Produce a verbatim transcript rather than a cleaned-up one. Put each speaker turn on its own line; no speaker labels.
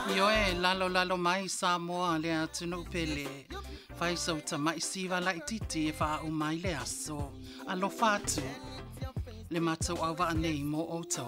Io e lalo lalo mai Samoa le atunu pele. Fai so tamai siva lai titi e wha o mai le aso. Alo fatu. Le matau au wa nei mo o